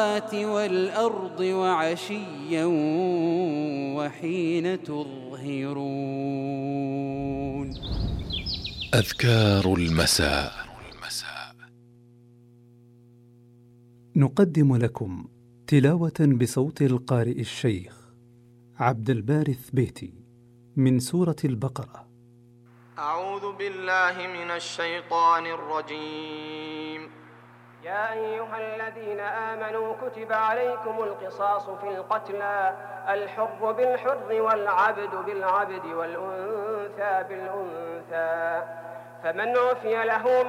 والأرض وعشيا وحين تظهرون. أذكار المساء. نقدم لكم تلاوة بصوت القارئ الشيخ عبد الباري الثبيتي من سورة البقرة. أعوذ بالله من الشيطان الرجيم. يا أيها الذين آمنوا كتب عليكم القصاص في القتلى، الحر بالحر والعبد بالعبد والأنثى بالأنثى، فمن عفي له